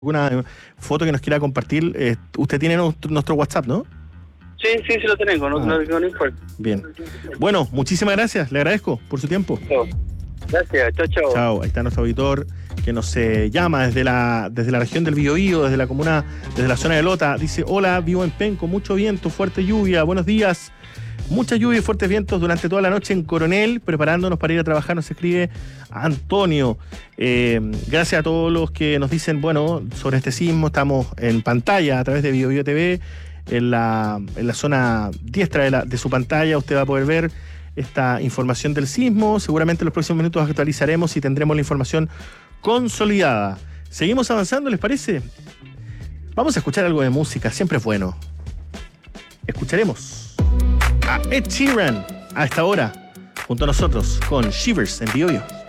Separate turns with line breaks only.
alguna foto que nos quiera compartir, usted tiene nuestro WhatsApp, ¿no?
Sí, lo tengo, no importa.
Bien. Bueno, muchísimas gracias, le agradezco por su tiempo.
Gracias, chao.
Chao, ahí está nuestro auditor que nos llama desde la región del Biobío, desde la comuna, desde la zona de Lota. Dice: hola, vivo en Penco, mucho viento, fuerte lluvia, buenos días. Mucha lluvia y fuertes vientos durante toda la noche en Coronel, preparándonos para ir a trabajar, nos escribe Antonio. Gracias a todos los que nos dicen, bueno, sobre este sismo. Estamos en pantalla a través de Biobío TV, en la zona diestra de su pantalla. Usted va a poder ver esta información del sismo. Seguramente en los próximos minutos actualizaremos y tendremos la información consolidada. Seguimos avanzando, ¿les parece? Vamos a escuchar algo de música, siempre es bueno. Escucharemos a Ed Sheeran a esta hora, junto a nosotros, con Shivers en Biobío.